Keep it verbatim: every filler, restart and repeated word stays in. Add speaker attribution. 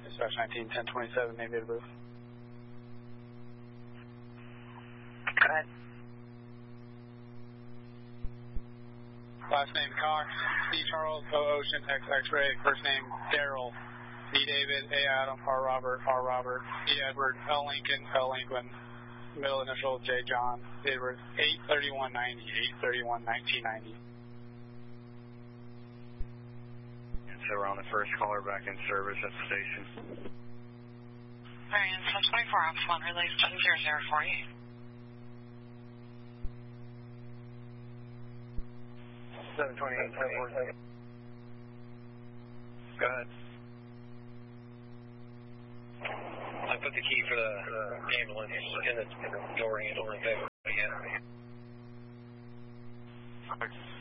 Speaker 1: dispatch nineteen ten twenty-seven, Navy booth.
Speaker 2: Go ahead.
Speaker 1: Last name car, C Charles, O Ocean, X X-ray. First name Daryl, D David, A Adam, R Robert, R Robert, E Edward, L Lincoln, L Lincoln. Middle initial J John. Date of birth eight thirty-one ninety, eight thirty-one nineteen ninety.
Speaker 3: So we're on the first caller back in service at the station.
Speaker 2: Variant seven twenty-four, Ops one, relay seven zero zero four eight.
Speaker 3: seven twenty-eight, seven forty-seven. Go ahead. I put the key for the uh, ambulance in the door handle in favor. Yeah.